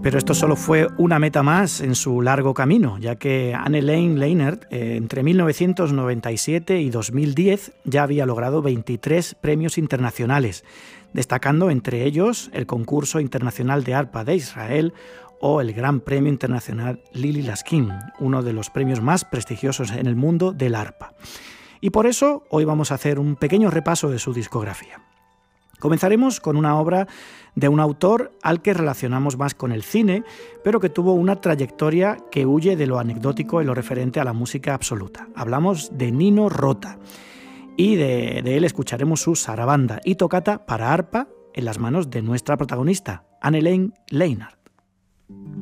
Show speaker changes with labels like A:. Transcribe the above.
A: Pero esto solo fue una meta más en su largo camino, ya que Anne-Elaine Leinert, entre 1997 y 2010, ya había logrado 23 premios internacionales, destacando entre ellos el Concurso Internacional de Arpa de Israel o el Gran Premio Internacional Lili Laskin, uno de los premios más prestigiosos en el mundo del arpa. Y por eso hoy vamos a hacer un pequeño repaso de su discografía. Comenzaremos con una obra de un autor al que relacionamos más con el cine, pero que tuvo una trayectoria que huye de lo anecdótico y lo referente a la música absoluta. Hablamos de Nino Rota y de él escucharemos su sarabanda y tocata para arpa en las manos de nuestra protagonista, Anne-Elaine Leinert.